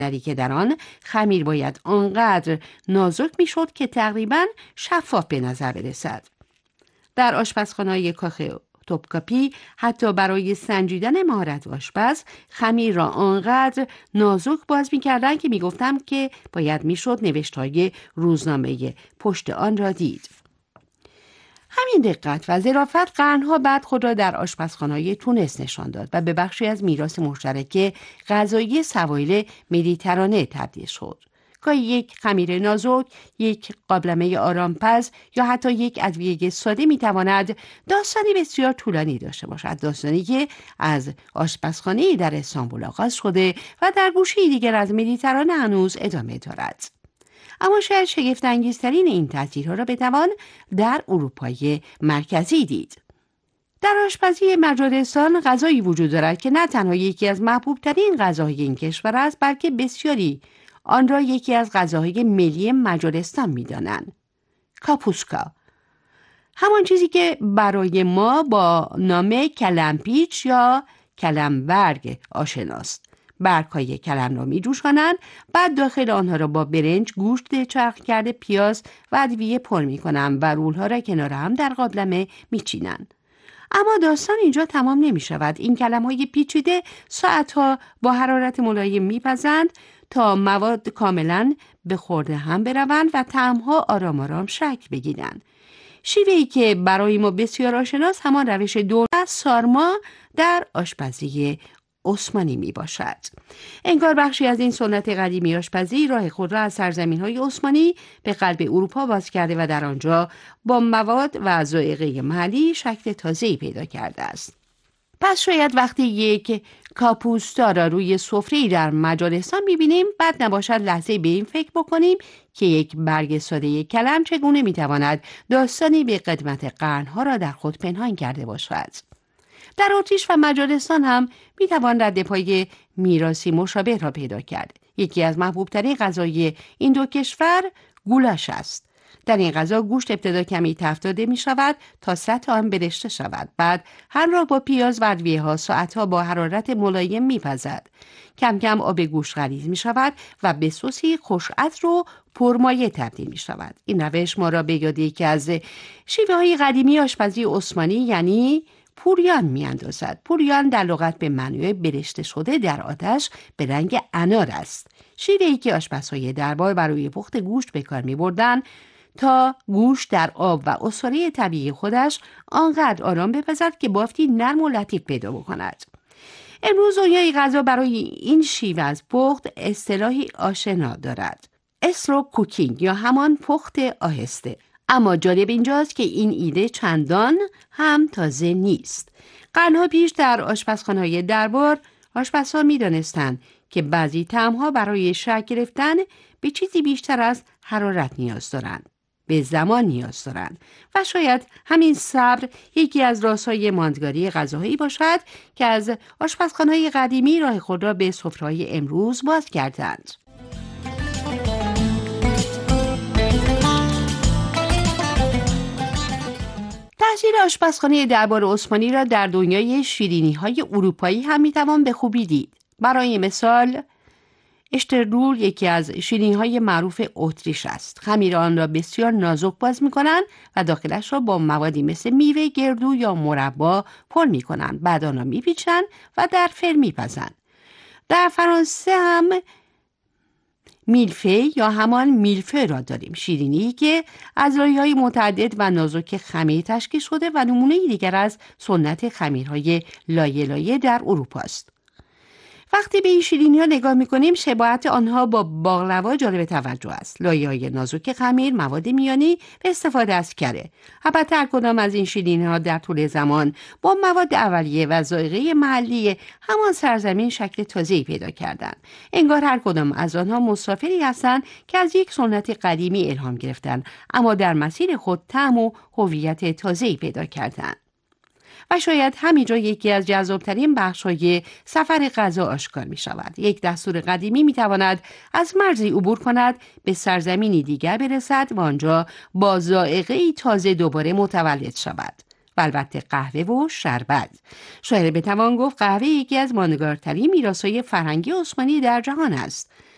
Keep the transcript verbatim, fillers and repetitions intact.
که در آن خمیر باید آنقدر نازک میشد که تقریباً شفاف به نظر برسد. در آشپزخانه‌های کاخ توپکاپی حتی برای سنجیدن مهارت آشپز خمیر را آنقدر نازک باز می‌کردند که می‌گفتم که باید میشد نوشت‌های روزنامه پشت آن را دید. همین دقت و ظرافت قرنها بعد خود را در آشپزخانه‌های تونس نشان داد و به بخشی از میراث مشترک غذایی سواحل مدیترانه تبدیل شد. گاهی یک خمیر نازک، یک قابلمه آرامپز یا حتی یک ادویه ساده میتواند داستانی بسیار طولانی داشته باشد، داستانی که از آشپزخانه‌ای در استانبول آغاز شده و در گوشه دیگر از مدیترانه هنوز ادامه دارد. اما شاید شگفت انگیزترین این تاثیرها را بتوان در اروپای مرکزی دید. در آشپزی مجارستان غذایی وجود دارد که نه تنها یکی از محبوب ترین غذاهای این کشور است، بلکه بسیاری آن را یکی از غذاهای ملی مجارستان می‌دانند. کاپوسکا، همان چیزی که برای ما با نام کلمپیچ یا کلمبرگ آشناست. برگ‌های کلم را می‌جوشانند، بعد داخل آنها را با برنج، گوشت چرخ کرده، پیاز و ادویه پر می‌کنند و رول‌ها را کنار هم در قابلمه می‌چینند. اما داستان اینجا تمام نمی‌شود. این کلم‌های پیچیده ساعت‌ها با حرارت ملایم می‌پزند تا مواد کاملاً به خورد هم بروند و طعم‌ها آرام آرام شکل بگیرند. شیوهی که برای ما بسیار آشناست همان روش دور سارما در آشپزی عثمانی می باشد. انگار بخشی از این سنت قدیمی آشپزی راه خود را از سرزمین‌های عثمانی به قلب اروپا باز کرده و در آنجا با مواد و ذائقه محلی شکل تازه‌ای پیدا کرده است. پس شاید وقتی یک کاپوستا را روی سفره‌ای در مجارستان می‌بینیم، بد نباشد لحظه به این فکر بکنیم که یک برگ ساده کلم چگونه می‌تواند داستانی به قدمت قرن‌ها را در خود پنهان کرده باشد. در اتریش و مجارستان هم می‌توان رد پای میراثی مشابه را پیدا کرد. یکی از محبوب‌ترین غذای این دو کشور گولاش است. در این غذا گوشت ابتدا کمی تفت داده می شود تا سطح آن برشته شود. بعد همراه با پیاز و ادویه‌ها ساعتها با حرارت ملایم می پزد. کم کم آب گوشت غلیظ می شود و به سوسی خوش‌عطر و پرمایه تبدیل می شود. این روش ما را به یاد یکی از شیوه‌های قدیمی آشپزی عثمانی یعنی پوریان می اندازد. پوریان در لغت به معنی برشته شده در آتش به رنگ انار است. شیوه‌ای که آشپزهای دربار برای پخت گوشت به کار می بردن تا گوشت در آب و عصاره طبیعی خودش آنقدر آرام بپزد که بافتی نرم و لطیف پیدا بکند. امروز دنیای غذا برای این شیوه از پخت اصطلاحی آشنا دارد: اسلو کوکینگ یا همان پخت آهسته. اما جالب اینجاست که این ایده چندان هم تازه نیست. قرنها پیش در آشپزخانه‌های دربار آشپزها می‌دانستند که بعضی طعم‌ها برای شکل گرفتن به چیزی بیشتر از حرارت نیاز دارند، به زمان نیاز دارند و شاید همین صبر یکی از رازهای ماندگاری غذاهایی باشد که از آشپزخانه‌های قدیمی راه خود را به سفره‌های امروز باز کردند. تأثیر آشپزخانه دربار عثمانی را در دنیای شیرینی‌های اروپایی هم می‌توان به خوبی دید. برای مثال اشترلول یکی از شیرینی‌های معروف اتریش است. خمیر آن را بسیار نازک باز می‌کنند و داخلش را با موادی مثل میوه، گردو یا مربا پر می‌کنند. بعد آن را می‌پیچند و در فرن می‌پزند. در فرانسه هم میلفی یا همان میلفه را داریم، شیرینی که از لایه‌های متعدد و نازک خمیر تشکیل شده و نمونه دیگر از سنت خمیرهای لایه لایه در اروپا است. وقتی به این شیرینی‌ها نگاه می‌کنیم شباهت آنها با باقلوا جالب توجه است. لایه‌های نازک خمیر، مواد میانی به استفاده از کره. البته هر کدام از این شیرینی‌ها در طول زمان با مواد اولیه و ذائقه محلی همان سرزمین شکل تازه‌ای پیدا کردند. انگار هر کدام از آنها مسافری هستند که از یک سنت قدیمی الهام گرفتند، اما در مسیر خود طعم و هویت تازه‌ای پیدا کردند. و شاید همینجا یکی از جذابترین بخش‌های سفر غذا آشکار می شود. یک دستور قدیمی می تواند از مرزی عبور کند، به سرزمینی دیگر برسد و آنجا با ذائقه‌ای تازه دوباره متولد شود. و البته قهوه و شربت. شاید بتوان گفت قهوه یکی از ماندگارترین میراث‌های فرهنگی عثمانی در جهان است.